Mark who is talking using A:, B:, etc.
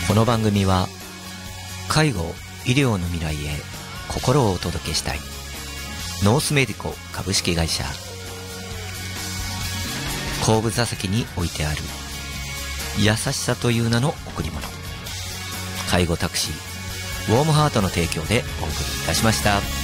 A: この番組は介護・医療の未来へ心をお届けしたいノースメディコ株式会社、後部座席に置いてある優しさという名の贈り物、介護タクシーウォームハートの提供でお送りいたしました。